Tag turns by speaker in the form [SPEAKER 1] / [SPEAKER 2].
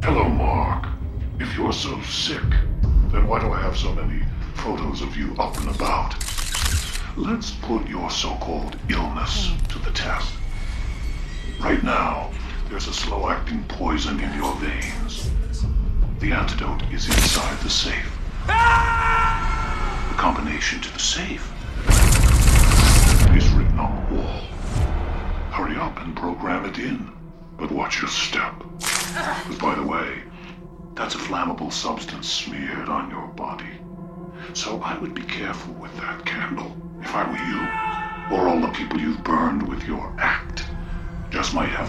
[SPEAKER 1] Hello, Mark. If you're so sick, then why do I have so many photos of you up and about? Let's put your so-called illness to the test. Right now, there's a slow-acting poison in your veins. The antidote is inside the safe. The combination to the safe is written on the wall. Hurry up and program it in. But watch your step. Because, by the way, that's a flammable substance smeared on your body. So I would be careful with that candle, if I were you. Or all the people you've burned with your act. Just might have